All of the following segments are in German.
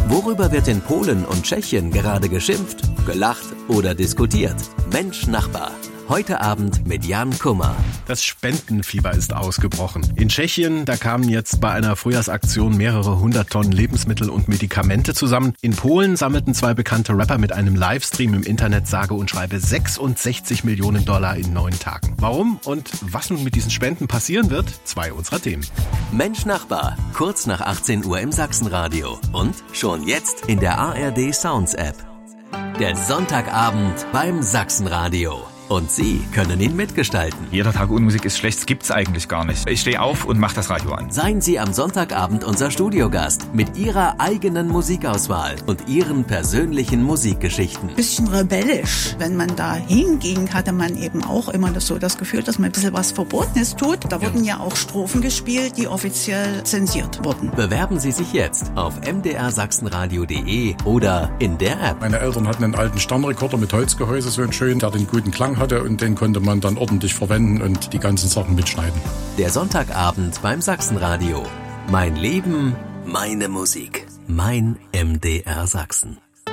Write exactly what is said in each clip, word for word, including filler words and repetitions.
Worüber wird in Polen und Tschechien gerade geschimpft, gelacht oder diskutiert? Mensch Nachbar. Heute Abend mit Jan Kummer. Das Spendenfieber ist ausgebrochen. In Tschechien, da kamen jetzt bei einer Frühjahrsaktion mehrere hundert Tonnen Lebensmittel und Medikamente zusammen. In Polen sammelten zwei bekannte Rapper mit einem Livestream im Internet sage und schreibe sechsundsechzig Millionen Dollar in neun Tagen. Warum und was nun mit diesen Spenden passieren wird? Zwei unserer Themen. Mensch Nachbar, kurz nach achtzehn Uhr im Sachsenradio und schon jetzt in der A R D Sounds App. Der Sonntagabend beim Sachsenradio. Und Sie können ihn mitgestalten. Jeder Tag ohne Musik ist schlecht, das gibt's eigentlich gar nicht. Ich stehe auf und mache das Radio an. Seien Sie am Sonntagabend unser Studiogast mit Ihrer eigenen Musikauswahl und Ihren persönlichen Musikgeschichten. Bisschen rebellisch. Wenn man da hinging, hatte man eben auch immer das, so das Gefühl, dass man ein bisschen was Verbotenes tut. Da wurden ja auch Strophen gespielt, die offiziell zensiert wurden. Bewerben Sie sich jetzt auf m d r sachsenradio punkt d e oder in der App. Meine Eltern hatten einen alten Sternrekorder mit Holzgehäuse, so einen schönen, der den guten Klang hatte und den konnte man dann ordentlich verwenden und die ganzen Sachen mitschneiden. Der Sonntagabend beim Sachsenradio. Mein Leben, meine Musik. Mein M D R Sachsen.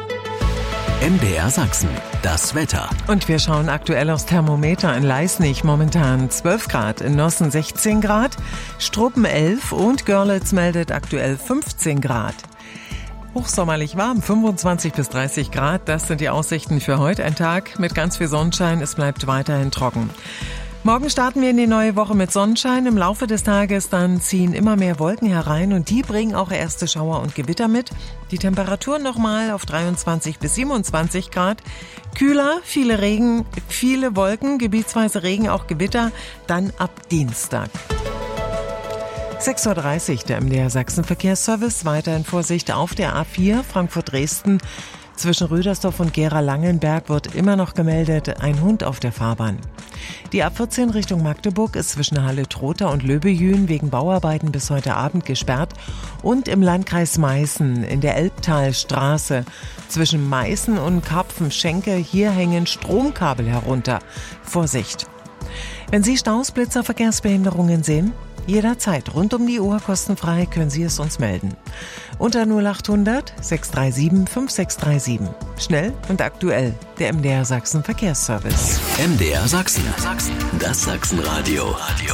M D R Sachsen, das Wetter. Und wir schauen aktuell aufs Thermometer in Leisnig. Momentan zwölf Grad, in Nossen sechzehn Grad, Struppen elf und Görlitz meldet aktuell fünfzehn Grad. Hochsommerlich warm, fünfundzwanzig bis dreißig Grad, das sind die Aussichten für heute. Ein Tag mit ganz viel Sonnenschein, es bleibt weiterhin trocken. Morgen starten wir in die neue Woche mit Sonnenschein. Im Laufe des Tages dann ziehen immer mehr Wolken herein und die bringen auch erste Schauer und Gewitter mit. Die Temperaturen nochmal auf dreiundzwanzig bis siebenundzwanzig Grad. Kühler, viele Regen, viele Wolken, gebietsweise Regen, auch Gewitter, dann ab Dienstag. sechs Uhr dreißig, der M D R Sachsen Verkehrsservice. Weiterhin Vorsicht auf der A vier Frankfurt-Dresden. Zwischen Rüdersdorf und Gera-Langenberg wird immer noch gemeldet, ein Hund auf der Fahrbahn. Die A vierzehn Richtung Magdeburg ist zwischen Halle-Trotha und Löbejün wegen Bauarbeiten bis heute Abend gesperrt. Und im Landkreis Meißen in der Elbtalstraße zwischen Meißen und Karpfenschenke, hier hängen Stromkabel herunter. Vorsicht! Wenn Sie Staus, Blitzer, Verkehrsbehinderungen sehen, jederzeit, rund um die Uhr, kostenfrei, können Sie es uns melden. Unter null acht hundert sechs drei sieben fünf sechs drei sieben. Schnell und aktuell, der M D R Sachsen Verkehrsservice. M D R Sachsen, das Sachsenradio.